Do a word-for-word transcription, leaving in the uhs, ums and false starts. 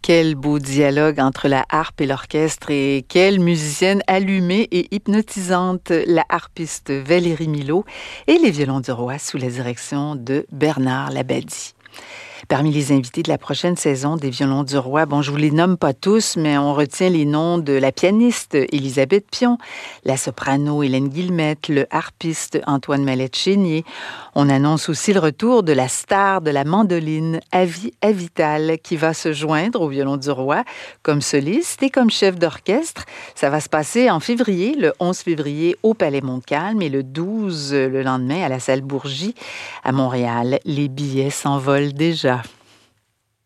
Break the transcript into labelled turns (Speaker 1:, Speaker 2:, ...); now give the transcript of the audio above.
Speaker 1: Quel beau dialogue entre la harpe et l'orchestre et quelle musicienne allumée et hypnotisante, la harpiste Valérie Milot et les violons du roi sous la direction de Bernard Labadie. Parmi les invités de la prochaine saison des Violons du Roi, bon, je vous les nomme pas tous, mais on retient les noms de la pianiste Élisabeth Pion, la soprano Hélène Guillemette, le harpiste Antoine Mallette-Chénier. On annonce aussi le retour de la star de la mandoline, Avi Avital, qui va se joindre aux Violons du Roi comme soliste et comme chef d'orchestre. Ça va se passer en février, le onze février au Palais Montcalm et le douze, le lendemain, à la salle Bourgie à Montréal. Les billets s'envolent déjà.